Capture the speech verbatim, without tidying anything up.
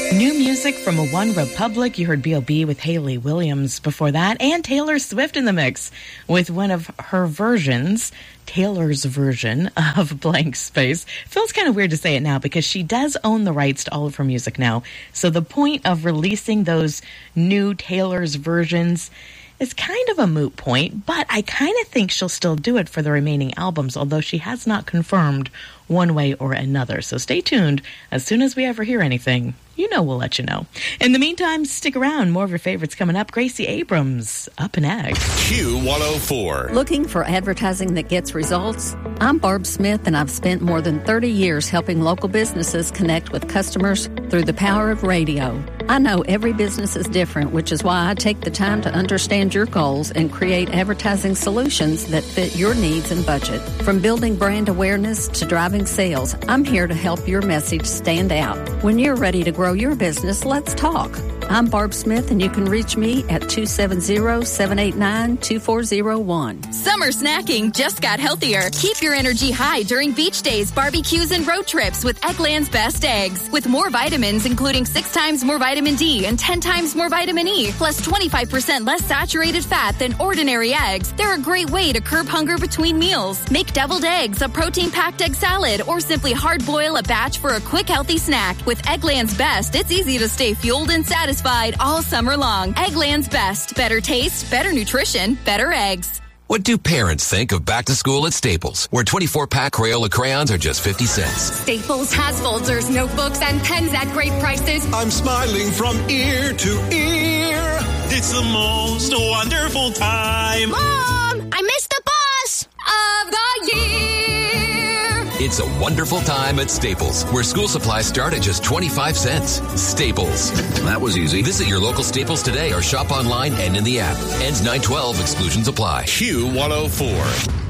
New music from One Republic. You heard B O B with Hayley Williams before that, and Taylor Swift in the mix with one of her versions, Taylor's version of Blank Space. Feels kind of weird to say it now because she does own the rights to all of her music now. So the point of releasing those new Taylor's versions is kind of a moot point, but I kind of think she'll still do it for the remaining albums, although she has not confirmed one way or another. So stay tuned. As soon as we ever hear anything, you know we'll let you know. In the meantime, stick around. More of your favorites coming up. Gracie Abrams, up next. Q one oh four. Looking for advertising that gets results? I'm Barb Smith, and I've spent more than thirty years helping local businesses connect with customers through the power of radio. I know every business is different, which is why I take the time to understand your goals and create advertising solutions that fit your needs and budget. From building brand awareness to driving sales, I'm here to help your message stand out. When you're ready to grow your business, let's talk. I'm Barb Smith, and you can reach me at two seven zero, seven eight nine, two four zero one. Summer snacking just got healthier. Keep your energy high during beach days, barbecues, and road trips with Eggland's Best Eggs. With more vitamins, including six times more vitamin D and ten times more vitamin E, plus twenty-five percent less saturated fat than ordinary eggs, they're a great way to curb hunger between meals. Make deviled eggs, a protein-packed egg salad, or simply hard-boil a batch for a quick, healthy snack. With Eggland's Best, it's easy to stay fueled and satisfied all summer long. Eggland's Best. Better taste, better nutrition, better eggs. What do parents think of back to school at Staples, where twenty-four pack Crayola crayons are just fifty cents? Staples has folders, notebooks, and pens at great prices. I'm smiling from ear to ear. It's the most wonderful time. Mom, I missed the bus of the year. It's a wonderful time at Staples, where school supplies start at just twenty-five cents. Staples. That was easy. Visit your local Staples today or shop online and in the app. Ends nine twelve. Exclusions apply. Q one oh four.